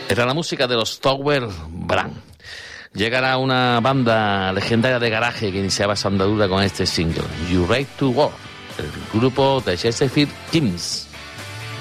Era la música de los Tower Blanc. Llegará una banda legendaria de garaje que iniciaba su andadura con este single, You Right to War, el grupo de Chesterfield Kings.